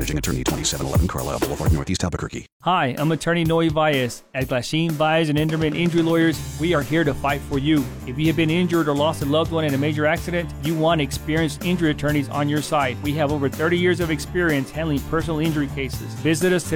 Managing Attorney, 2711 Carlisle Boulevard, Northeast Albuquerque. Hi, I'm Attorney Noe Valles. At Glasheen, Valles and Enderman Injury Lawyers, we are here to fight for you. If you have been injured or lost a loved one in a major accident, you want experienced injury attorneys on your side. We have over 30 years of experience handling personal injury cases. Visit us today